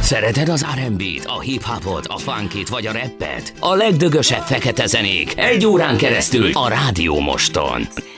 Szereted az R&B-t, a hip-hopot, a funkit vagy a rappet? A legdögösebb fekete zenék egy órán keresztül a Rádió Moston.